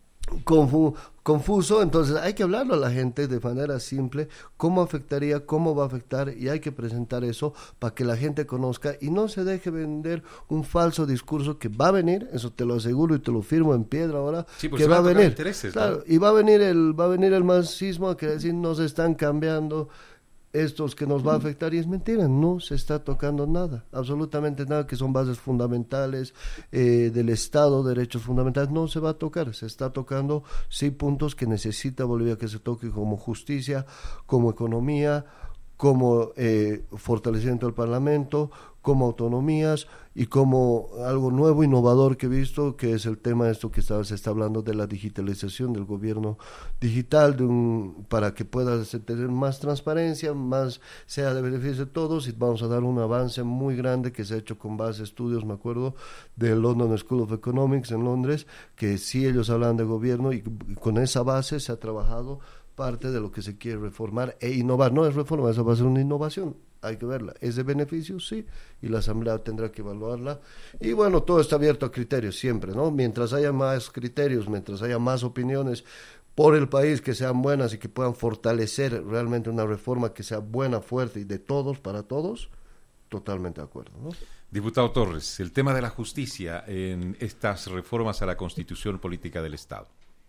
confuso. Entonces hay que hablarlo a la gente de manera simple, cómo afectaría, cómo va a afectar, y hay que presentar eso para que la gente conozca y no se deje vender un falso discurso que va a venir, eso te lo aseguro y te lo firmo en piedra ahora, sí, pues que va a venir, claro, ¿no? Y va a venir el marxismo, que decir nos están cambiando estos que nos va a afectar, y es mentira, no se está tocando nada, absolutamente nada, que son bases fundamentales del Estado, derechos fundamentales, no se va a tocar. Se está tocando sí puntos que necesita Bolivia que se toque, como justicia, como economía, como fortalecimiento del Parlamento, como autonomías y como algo nuevo, innovador que he visto, que es el tema de esto que se está hablando de la digitalización del gobierno digital, para que pueda tener más transparencia, más sea de beneficio de todos, y vamos a dar un avance muy grande que se ha hecho con base estudios, me acuerdo, del London School of Economics en Londres, que sí ellos hablan de gobierno, y con esa base se ha trabajado parte de lo que se quiere reformar e innovar. No es reforma, eso va a ser una innovación. hay que verla. ¿Es de beneficio? Sí, y la Asamblea tendrá que evaluarla. Y bueno, todo está abierto a criterios siempre, ¿no? Mientras haya más criterios, mientras haya más opiniones por el país que sean buenas y que puedan fortalecer realmente una reforma que sea buena, fuerte y de todos, para todos, totalmente de acuerdo, ¿no? Diputado Torres, el tema de la justicia en estas reformas a la Constitución Política del Estado.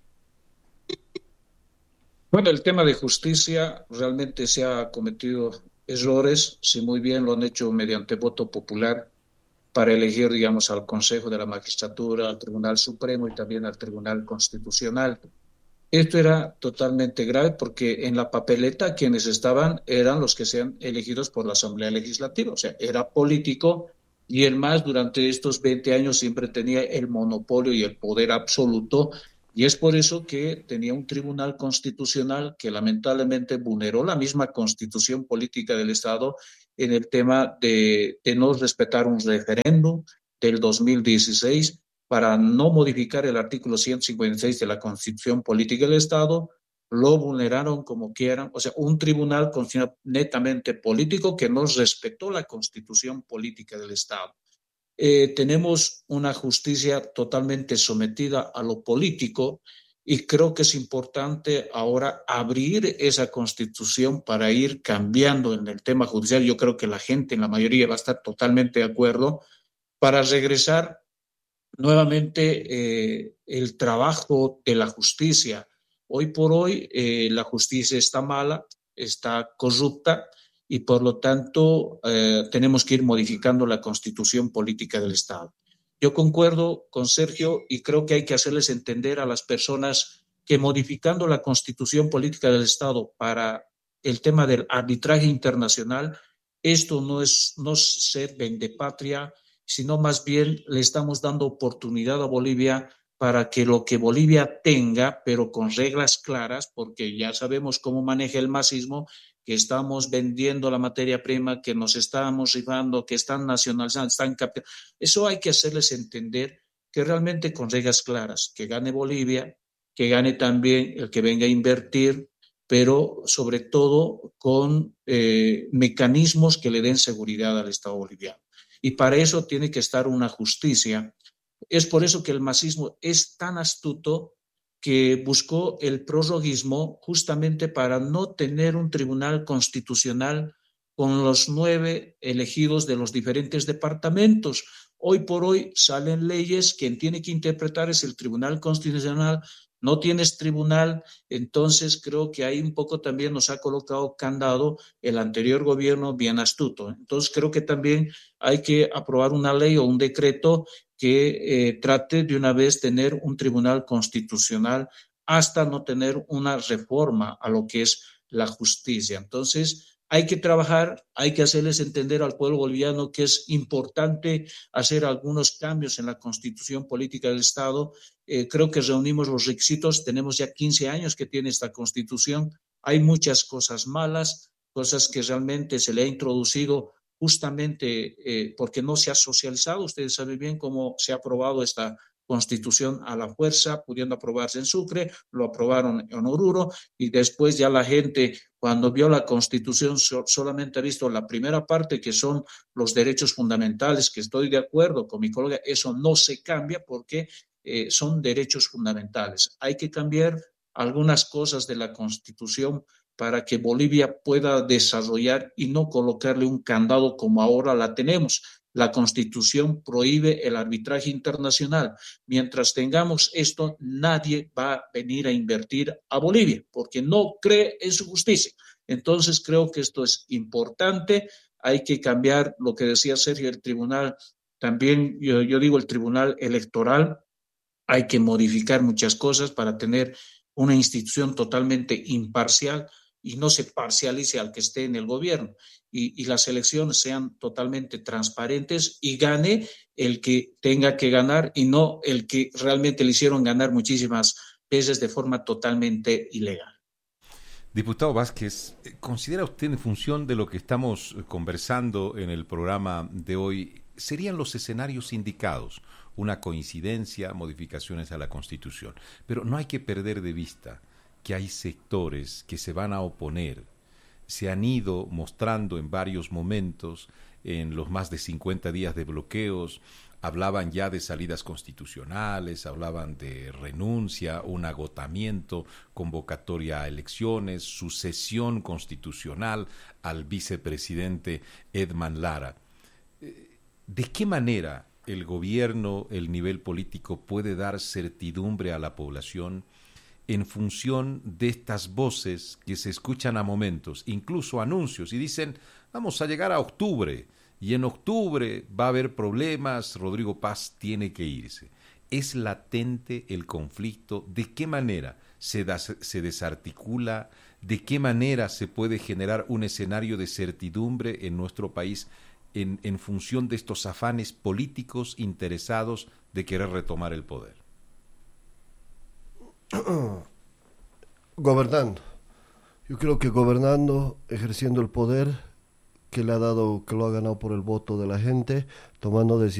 Bueno, el tema de justicia realmente se ha cometido errores, si muy bien lo han hecho mediante voto popular para elegir, digamos, al Consejo de la Magistratura, al Tribunal Supremo y también al Tribunal Constitucional. Esto era totalmente grave porque en la papeleta quienes estaban eran los que sean elegidos por la Asamblea Legislativa, o sea, era político y el MAS durante estos 20 años siempre tenía el monopolio y el poder absoluto y es por eso que tenía un tribunal constitucional que lamentablemente vulneró la misma constitución política del Estado en el tema de no respetar un referéndum del 2016 para no modificar el artículo 156 de la Constitución Política del Estado, lo vulneraron como quieran, o sea, un tribunal netamente político que no respetó la Constitución Política del Estado. Tenemos una justicia totalmente sometida a lo político y creo que es importante ahora abrir esa Constitución para ir cambiando en el tema judicial. Yo creo que la gente, en la mayoría, va a estar totalmente de acuerdo para regresar nuevamente el trabajo de la justicia. Hoy por hoy la justicia está mala, está corrupta y por lo tanto tenemos que ir modificando la constitución política del Estado. Yo concuerdo con Sergio y creo que hay que hacerles entender a las personas que modificando la constitución política del Estado para el tema del arbitraje internacional, esto no es ser vendepatria, sino más bien le estamos dando oportunidad a Bolivia para que lo que Bolivia tenga, pero con reglas claras, porque ya sabemos cómo maneja el masismo, que estamos vendiendo la materia prima, que nos estamos rifando, que están nacionalizando, están capitalizando. Eso hay que hacerles entender que realmente con reglas claras, que gane Bolivia, que gane también el que venga a invertir, pero sobre todo con mecanismos que le den seguridad al Estado boliviano. Y para eso tiene que estar una justicia. Es por eso que el masismo es tan astuto que buscó el prorroguismo justamente para no tener un tribunal constitucional con los 9 elegidos de los diferentes departamentos. Hoy por hoy salen leyes, quien tiene que interpretar es el Tribunal Constitucional, no tienes tribunal, entonces creo que ahí un poco también nos ha colocado candado el anterior gobierno bien astuto. Entonces creo que también hay que aprobar una ley o un decreto que trate de una vez tener un tribunal constitucional hasta no tener una reforma a lo que es la justicia. Entonces hay que trabajar, hay que hacerles entender al pueblo boliviano que es importante hacer algunos cambios en la constitución política del Estado. Creo que reunimos los requisitos, tenemos ya 15 años que tiene esta constitución, hay muchas cosas malas, cosas que realmente se le ha introducido justamente porque no se ha socializado. Ustedes saben bien cómo se ha aprobado esta constitución a la fuerza, pudiendo aprobarse en Sucre, lo aprobaron en Oruro y después ya la gente cuando vio la constitución solamente ha visto la primera parte que son los derechos fundamentales, que estoy de acuerdo con mi colega, eso no se cambia porque son derechos fundamentales. Hay que cambiar algunas cosas de la constitución para que Bolivia pueda desarrollar y no colocarle un candado como ahora la tenemos. La Constitución prohíbe el arbitraje internacional. Mientras tengamos esto, nadie va a venir a invertir a Bolivia porque no cree en su justicia. Entonces creo que esto es importante. Hay que cambiar lo que decía Sergio, el tribunal, también yo digo el tribunal electoral. Hay que modificar muchas cosas para tener una institución totalmente imparcial y no se parcialice al que esté en el gobierno y las elecciones sean totalmente transparentes y gane el que tenga que ganar y no el que realmente le hicieron ganar muchísimas veces de forma totalmente ilegal. Diputado Vázquez, ¿considera usted en función de lo que estamos conversando en el programa de hoy, serían los escenarios indicados? Una coincidencia, modificaciones a la Constitución, pero no hay que perder de vista que hay sectores que se van a oponer se han ido mostrando en varios momentos, en los más de 50 días de bloqueos, hablaban ya de salidas constitucionales, hablaban de renuncia, un agotamiento, convocatoria a elecciones, sucesión constitucional al vicepresidente Edman Lara. ¿De qué manera el gobierno, el nivel político, puede dar certidumbre a la población en función de estas voces que se escuchan a momentos, incluso anuncios, y dicen, vamos a llegar a octubre, y en octubre va a haber problemas, Rodrigo Paz tiene que irse? ¿Es latente el conflicto? ¿De qué manera se desarticula? ¿De qué manera se puede generar un escenario de certidumbre en nuestro país en función de estos afanes políticos interesados de querer retomar el poder? Gobernando. Yo creo que gobernando, ejerciendo el poder que le ha dado, que lo ha ganado por el voto de la gente, tomando decisiones